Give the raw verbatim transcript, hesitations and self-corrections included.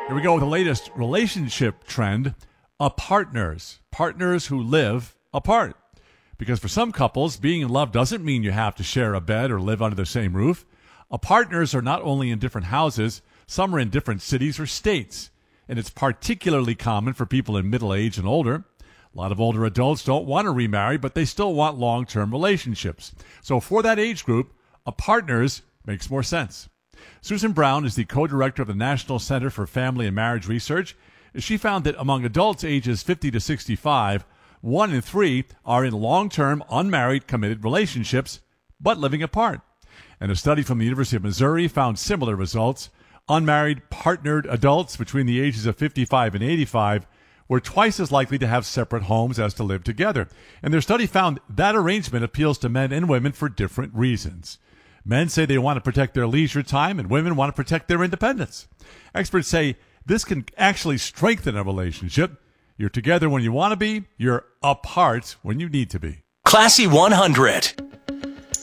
Here we go with the latest relationship trend, apartners, partners who live apart. Because for some couples, being in love doesn't mean you have to share a bed or live under the same roof. Apartners are not only in different houses, some are in different cities or states. And it's particularly common for people in middle age and older. A lot of older adults don't want to remarry, but they still want long-term relationships. So for that age group, apartners makes more sense. Susan Brown is the co-director of the National Center for Family and Marriage Research. She found that among adults ages fifty to sixty-five, one in three are in long-term, unmarried, committed relationships, but living apart. And a study from the University of Missouri found similar results. Unmarried, partnered adults between the ages of fifty-five and eighty-five were twice as likely to have separate homes as to live together. And their study found that arrangement appeals to men and women for different reasons. Men say they want to protect their leisure time, and women want to protect their independence. Experts say this can actually strengthen a relationship. You're together when you want to be. You're apart when you need to be. Classy one hundred.